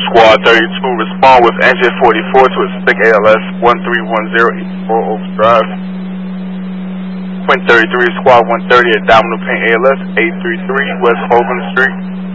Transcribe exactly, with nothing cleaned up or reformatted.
Squad thirty-two, respond with engine forty-four to a stick A L S one three one zero East four Overdrive. Point thirty-three, Squad one thirty at Domino Paint A L S eight three three West Hogan Street.